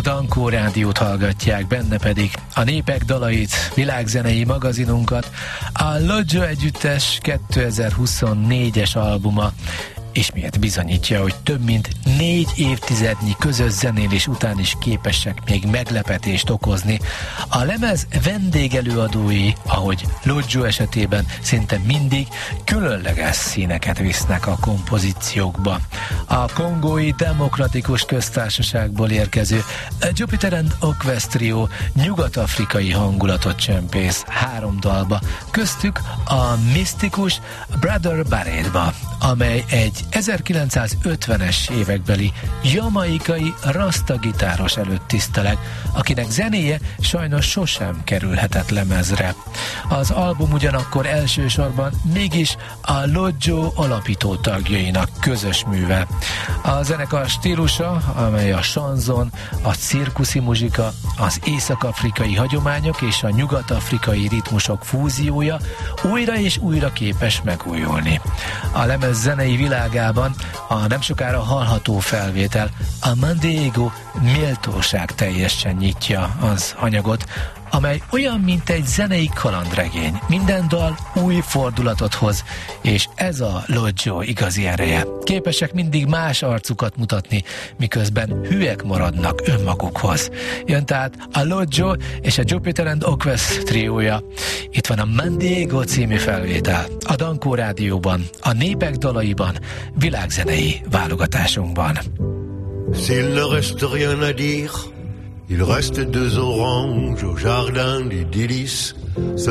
Dankó Rádiót hallgatják, benne pedig a Népek dalait, világzenei magazinunkat, a Lodjo együttes 2024-es albuma ismét bizonyítja, hogy több mint 4 évtizednyi közös zenélés után is képesek még meglepetést okozni. A lemez vendégelőadói, ahogy Lodjo esetében, szinte mindig különleges színeket visznek a kompozíciókba. A Kongói Demokratikus Köztársaságból érkező Jupiter and Oquest Trio nyugat-afrikai hangulatot csempész 3 dalba, köztük a misztikus Brother Barrett-ba, amely egy 1950-es évekbeli jamaikai rasta gitáros előtt tiszteleg, akinek zenéje sajnos sosem kerülhetett lemezre. Az album ugyanakkor elsősorban mégis a Lodjo alapító tagjainak közös műve. A zenekar stílusa, amely a chanson, a cirkuszi muzsika, az észak-afrikai hagyományok és a nyugat-afrikai ritmusok fúziója, újra és újra képes megújulni. A lemez zenei világában a nem sokára hallható felvétel a Mandégo méltóság teljesen nyitja az anyagot, amely olyan, mint egy zenei kalandregény. Minden dal új fordulatot hoz, és ez a Lodjo igazi ereje. Képesek mindig más arcukat mutatni, miközben hülyek maradnak önmagukhoz. Jön tehát a Lodjo és a Jupiter and Oquest triója. Itt van a Mandégo című felvétel a Dankó Rádióban, a Népek dalaiban, világzenei válogatásunkban. S'il ne reste rien à dire, il reste 2 oranges au jardin des délices.